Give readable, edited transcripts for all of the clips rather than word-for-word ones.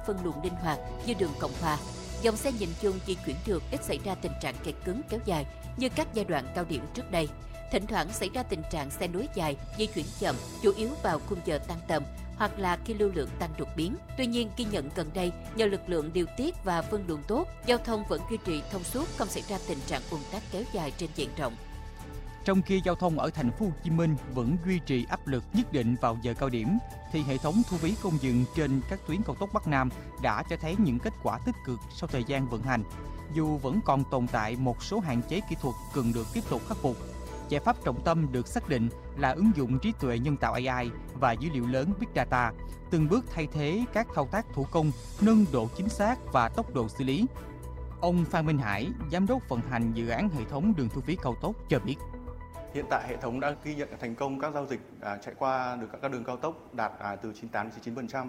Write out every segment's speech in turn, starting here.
phân luồng linh hoạt như đường Cộng Hòa. Dòng xe nhìn chung di chuyển được, ít xảy ra tình trạng kẹt cứng kéo dài như các giai đoạn cao điểm trước đây. Thỉnh thoảng xảy ra tình trạng xe nối dài, di chuyển chậm, chủ yếu vào khung giờ tan tầm hoặc là khi lưu lượng tăng đột biến. Tuy nhiên, ghi nhận gần đây, nhờ lực lượng điều tiết và phân luồng tốt, giao thông vẫn duy trì thông suốt, không xảy ra tình trạng ùn tắc kéo dài trên diện rộng. Trong khi giao thông ở thành phố Hồ Chí Minh vẫn duy trì áp lực nhất định vào giờ cao điểm, thì hệ thống thu phí không dừng trên các tuyến cao tốc Bắc Nam đã cho thấy những kết quả tích cực sau thời gian vận hành. Dù vẫn còn tồn tại một số hạn chế kỹ thuật cần được tiếp tục khắc phục. Giải pháp trọng tâm được xác định là ứng dụng trí tuệ nhân tạo AI và dữ liệu lớn Big Data, từng bước thay thế các thao tác thủ công, nâng độ chính xác và tốc độ xử lý. Ông Phan Minh Hải, Giám đốc vận hành dự án hệ thống đường thu phí cao tốc cho biết. Hiện tại hệ thống đã ghi nhận thành công các giao dịch chạy qua được các đường cao tốc đạt từ 98 đến 99%,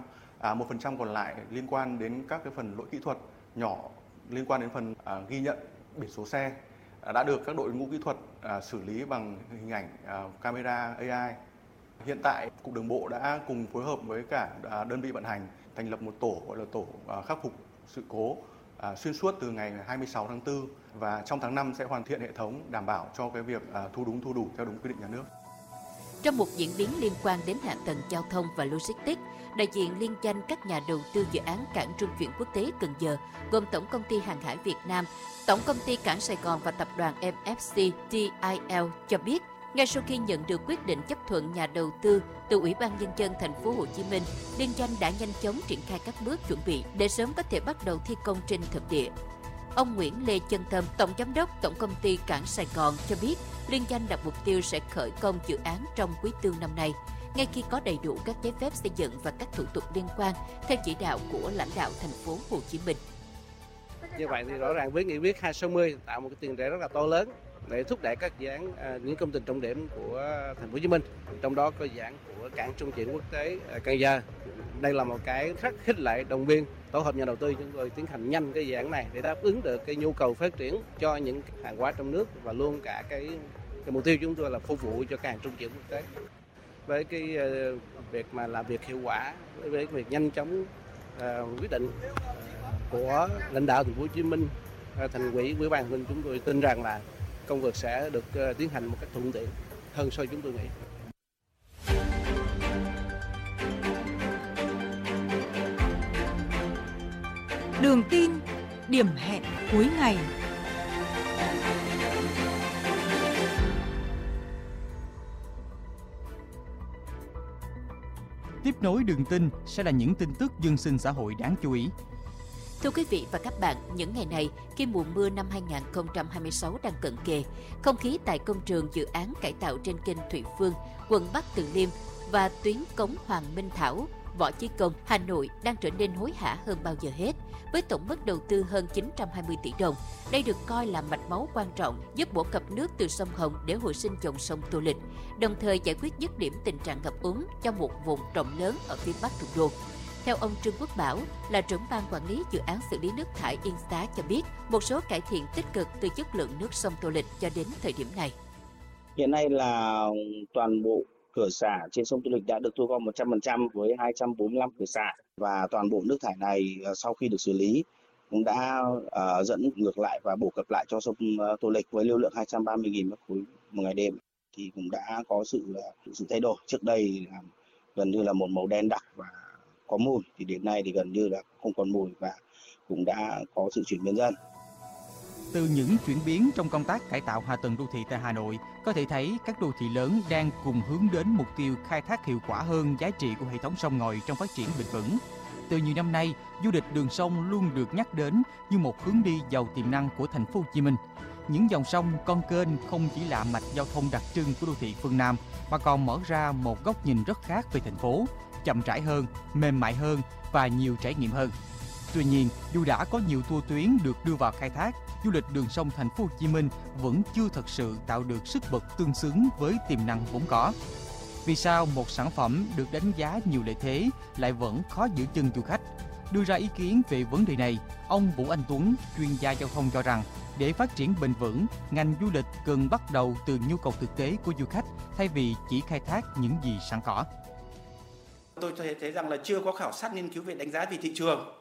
1% còn lại liên quan đến các cái phần lỗi kỹ thuật nhỏ liên quan đến phần ghi nhận biển số xe đã được các đội ngũ kỹ thuật xử lý bằng hình ảnh camera AI. Hiện tại Cục Đường bộ đã cùng phối hợp với cả đơn vị vận hành thành lập một tổ gọi là tổ khắc phục sự cố xuyên suốt từ ngày 26 tháng 4 và trong tháng 5 sẽ hoàn thiện hệ thống đảm bảo cho cái việc thu đúng thu đủ theo đúng quy định nhà nước. Trong một diễn biến liên quan đến hạ tầng giao thông và logistics, đại diện liên danh các nhà đầu tư dự án cảng trung chuyển quốc tế Cần Giờ gồm Tổng công ty Hàng hải Việt Nam, Tổng công ty Cảng Sài Gòn và tập đoàn MFC TIL cho biết, ngay sau khi nhận được quyết định chấp thuận nhà đầu tư từ Ủy ban Nhân dân thành phố Hồ Chí Minh, liên danh đã nhanh chóng triển khai các bước chuẩn bị để sớm có thể bắt đầu thi công trên thực địa. Ông Nguyễn Lê Chân Tâm, Tổng Giám đốc Tổng công ty Cảng Sài Gòn cho biết, liên danh đặt mục tiêu sẽ khởi công dự án trong quý tư năm nay, ngay khi có đầy đủ các giấy phép xây dựng và các thủ tục liên quan theo chỉ đạo của lãnh đạo thành phố Hồ Chí Minh. Như vậy thì rõ ràng với nghị quyết 260 tạo một cái tiền đề rất là to lớn để thúc đẩy các dự án, những công trình trọng điểm của thành phố Hồ Chí Minh, trong đó có dự án của cảng trung chuyển quốc tế Cần Giờ. Đây là một cái rất khích lệ động viên tổ hợp nhà đầu tư chúng tôi tiến hành nhanh cái dự án này để đáp ứng được cái nhu cầu phát triển cho những hàng hóa trong nước và luôn cả cái mục tiêu chúng tôi là phục vụ cho cảng trung chuyển quốc tế. Với cái việc mà làm việc hiệu quả, với việc nhanh chóng quyết định của lãnh đạo thành phố Hồ Chí Minh, thành ủy, ủy ban nhân, chúng tôi tin rằng là công việc sẽ được tiến hành một cách thuận tiện hơn so với chúng tôi nghĩ. Đường tin, điểm hẹn cuối ngày. Tiếp nối đường tin sẽ là những tin tức dân sinh xã hội đáng chú ý. Thưa quý vị và các bạn, những ngày này, khi mùa mưa năm 2026 đang cận kề, không khí tại công trường dự án cải tạo trên kênh Thụy Phương, quận Bắc Từ Liêm và tuyến cống Hoàng Minh Thảo, Võ Chí Công, Hà Nội đang trở nên hối hả hơn bao giờ hết. Với tổng mức đầu tư hơn 920 tỷ đồng, đây được coi là mạch máu quan trọng giúp bổ cập nước từ sông Hồng để hồi sinh dòng sông Tô Lịch, đồng thời giải quyết dứt điểm tình trạng ngập úng cho một vùng rộng lớn ở phía Bắc thủ đô. Theo ông Trương Quốc Bảo, là trưởng ban quản lý dự án xử lý nước thải Yên Xá cho biết, một số cải thiện tích cực từ chất lượng nước sông Tô Lịch cho đến thời điểm này. Hiện nay là toàn bộ cửa xả trên sông Tô Lịch đã được thu gom 100% với 245 cửa xả và toàn bộ nước thải này sau khi được xử lý cũng đã dẫn ngược lại và bổ cập lại cho sông Tô Lịch với lưu lượng 230.000 mét khối một ngày đêm thì cũng đã có sự thay đổi. Trước đây là gần như là một màu đen đặc và có mùi thì đến nay thì gần như là không còn mùi và cũng đã có sự chuyển biến dần. Từ những chuyển biến trong công tác cải tạo hạ tầng đô thị tại Hà Nội, có thể thấy các đô thị lớn đang cùng hướng đến mục tiêu khai thác hiệu quả hơn giá trị của hệ thống sông ngòi trong phát triển bền vững. Từ nhiều năm nay, du lịch đường sông luôn được nhắc đến như một hướng đi giàu tiềm năng của thành phố Hồ Chí Minh. Những dòng sông, con kênh không chỉ là mạch giao thông đặc trưng của đô thị phương Nam mà còn mở ra một góc nhìn rất khác về thành phố, chậm rãi hơn, mềm mại hơn và nhiều trải nghiệm hơn. Tuy nhiên, dù đã có nhiều tour tuyến được đưa vào khai thác, du lịch đường sông thành phố Hồ Chí Minh vẫn chưa thật sự tạo được sức bật tương xứng với tiềm năng vốn có. Vì sao một sản phẩm được đánh giá nhiều lợi thế lại vẫn khó giữ chân du khách? Đưa ra ý kiến về vấn đề này, ông Vũ Anh Tuấn, chuyên gia giao thông cho rằng, để phát triển bền vững, ngành du lịch cần bắt đầu từ nhu cầu thực tế của du khách thay vì chỉ khai thác những gì sẵn có. Tôi thấy rằng là chưa có khảo sát nghiên cứu về đánh giá về thị trường.